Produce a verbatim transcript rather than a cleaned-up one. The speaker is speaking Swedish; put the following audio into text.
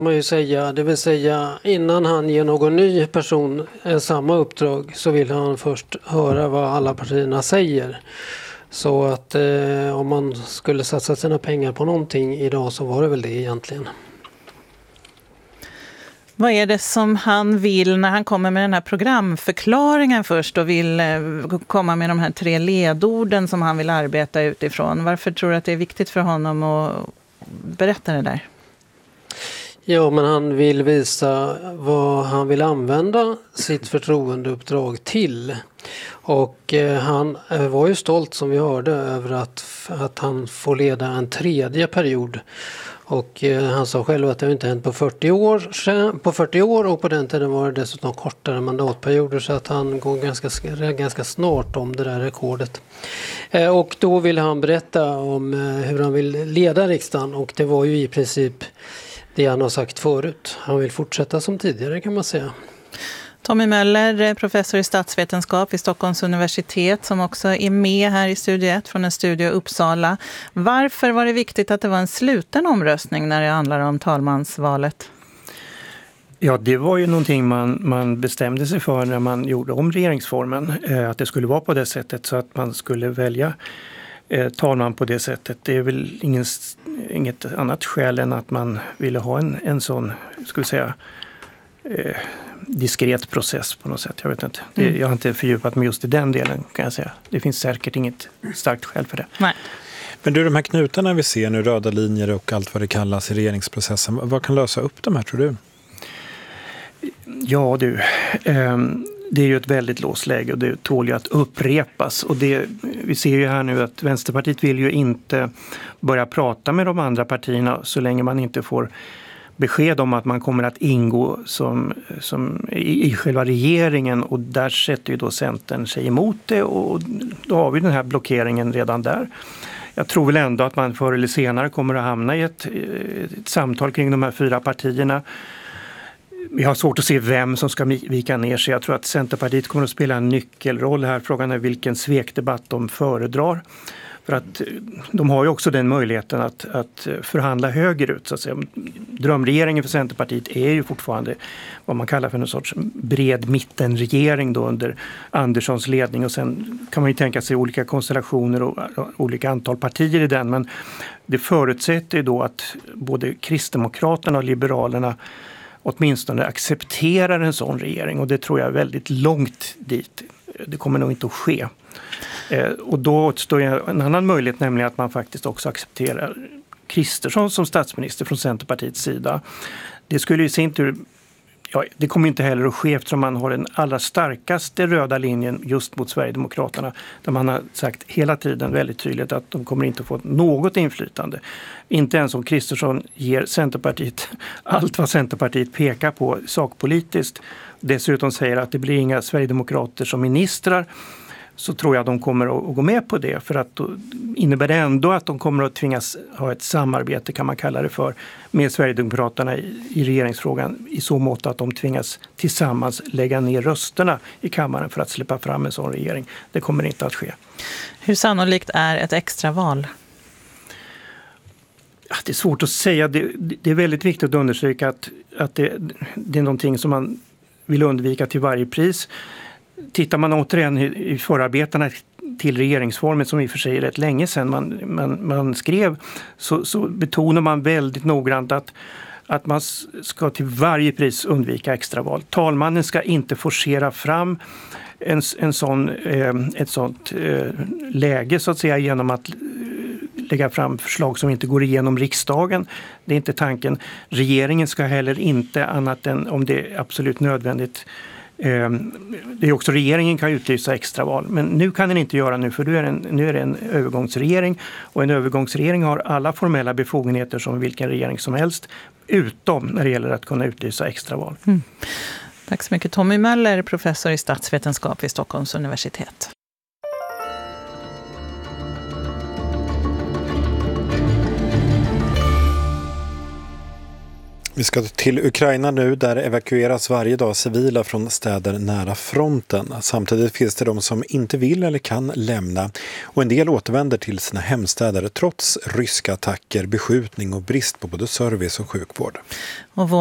Man ju säga, det vill säga innan han ger någon ny person eh, samma uppdrag så vill han först höra vad alla partierna säger. Så att eh, om man skulle satsa sina pengar på någonting idag så var det väl det egentligen. Vad är det som han vill när han kommer med den här programförklaringen först och vill eh, komma med de här tre ledorden som han vill arbeta utifrån? Varför tror du att det är viktigt för honom att berätta det där? Ja, men han vill visa vad han vill använda sitt förtroendeuppdrag till. Och eh, han var ju stolt som vi hörde över att, att han får leda en tredje period. Och eh, han sa själv att det inte hänt på fyrtio år sedan, på fyrtio år och på den tiden var det dessutom kortare mandatperioder så att han går ganska, ganska snart om det där rekordet. Eh, och då vill han berätta om eh, hur han vill leda riksdagen och det var ju i princip det han har sagt förut. Han vill fortsätta som tidigare kan man säga. Tommy Möller, professor i statsvetenskap vid Stockholms universitet som också är med här i Studio ett från en studio i Uppsala. Varför var det viktigt att det var en sluten omröstning när det handlar om talmansvalet? Ja, det var ju någonting man, man bestämde sig för när man gjorde om regeringsformen. Eh, att det skulle vara på det sättet så att man skulle välja eh, talman på det sättet. Det är väl ingen, inget annat skäl än att man ville ha en, en sån, ska vi säga... Eh, diskret process på något sätt. Jag vet inte. Det, jag har inte fördjupat mig just i den delen kan jag säga. Det finns säkert inget starkt skäl för det. Nej. Men du, de här knutarna vi ser nu, röda linjer och allt vad det kallas i regeringsprocessen, vad kan lösa upp de här tror du? Ja du, eh, det är ju ett väldigt låst läge och det tål ju att upprepas. Och det, vi ser ju här nu att Vänsterpartiet vill ju inte börja prata med de andra partierna så länge man inte får besked om att man kommer att ingå som, som i, i själva regeringen och där sätter ju då Centern sig emot det och då har vi den här blockeringen redan där. Jag tror väl ändå att man förr eller senare kommer att hamna i ett, ett samtal kring de här fyra partierna. Vi har svårt att se vem som ska vika ner sig. Jag tror att Centerpartiet kommer att spela en nyckelroll här. Frågan är vilken svekdebatt de föredrar. För att de har ju också den möjligheten att, att förhandla högerut. Så att säga. Drömregeringen för Centerpartiet är ju fortfarande vad man kallar för en sorts bred mittenregering då under Anderssons ledning. Och sen kan man ju tänka sig olika konstellationer och, och olika antal partier i den. Men det förutsätter ju då att både Kristdemokraterna och Liberalerna åtminstone accepterar en sån regering. Och det tror jag är väldigt långt dit. Det kommer nog inte att ske. Och då återstår en annan möjlighet, nämligen att man faktiskt också accepterar Kristersson som statsminister från Centerpartiets sida. Det skulle i sin tur, ja, det kommer inte heller att ske eftersom man har den allra starkaste röda linjen just mot Sverigedemokraterna. Där man har sagt hela tiden väldigt tydligt att de kommer inte få något inflytande. Inte ens om Kristersson ger Centerpartiet allt vad Centerpartiet pekar på sakpolitiskt. Dessutom säger att det blir inga Sverigedemokrater som ministrar. Så tror jag att de kommer att gå med på det för att då innebär det ändå att de kommer att tvingas ha ett samarbete kan man kalla det för med Sverigedemokraterna i, i regeringsfrågan i så mått att de tvingas tillsammans lägga ner rösterna i kammaren för att släppa fram en sån regering. Det kommer inte att ske. Hur sannolikt är ett extra val? Ja, det är svårt att säga. Det, det är väldigt viktigt att undersöka att, att det, det är någonting som man vill undvika till varje pris. Tittar man återigen i förarbetena till regeringsformen som i och för sig är rätt länge sedan man, man, man skrev så, så betonar man väldigt noggrant att, att man ska till varje pris undvika extraval. Talmannen ska inte forcera fram en, en sån, eh, ett sånt eh, läge så att säga genom att lägga fram förslag som inte går igenom riksdagen. Det är inte tanken. Regeringen ska heller inte annat än om det är absolut nödvändigt. Det är också regeringen kan utlysa extraval, men nu kan den inte göra nu för nu är, en, nu är det en övergångsregering och en övergångsregering har alla formella befogenheter som vilken regering som helst utom när det gäller att kunna utlysa extraval. Mm. Tack så mycket Tommy Möller, professor i statsvetenskap vid Stockholms universitet. Vi ska till Ukraina nu, där evakueras varje dag civila från städer nära fronten. Samtidigt finns det de som inte vill eller kan lämna, och en del återvänder till sina hemstäder trots ryska attacker, beskjutning och brist på både service och sjukvård. Och